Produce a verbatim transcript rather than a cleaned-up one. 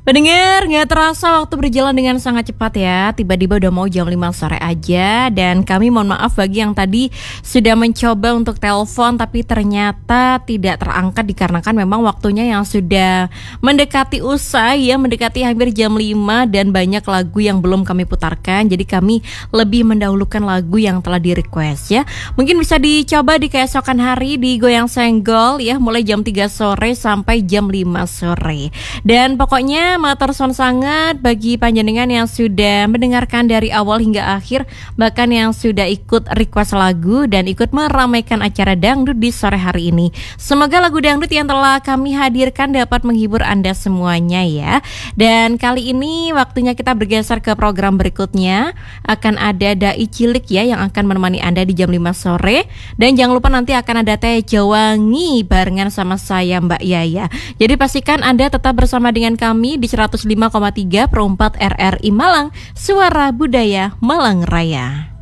Pendengar, nggak terasa waktu berjalan dengan sangat cepat ya. Tiba-tiba udah mau jam lima sore aja. Dan kami mohon maaf bagi yang tadi sudah mencoba untuk telepon tapi ternyata tidak terangkat dikarenakan memang waktunya yang sudah mendekati usai ya, mendekati hampir jam lima dan banyak lagu yang belum kami putarkan. Jadi kami lebih mendahulukan lagu yang telah di request ya. Mungkin bisa dicoba di keesokan hari di Goyang Senggol ya, mulai jam tiga sore sampai jam lima sore. Dan pokoknya matur suwun sangat bagi panjenengan yang sudah mendengarkan dari awal hingga akhir, bahkan yang sudah ikut request lagu dan ikut meramaikan acara dangdut di sore hari ini. Semoga lagu dangdut yang telah kami hadirkan dapat menghibur Anda semuanya ya. Dan kali ini waktunya kita bergeser ke program berikutnya. Akan ada Dai Cilik ya yang akan menemani Anda di jam lima sore. Dan jangan lupa nanti akan ada Teh Jawangi barengan sama saya Mbak Yaya. Jadi pastikan Anda tetap bersama dengan kami di seratus lima koma tiga per empat R R I Malang, Suara Budaya Malang Raya.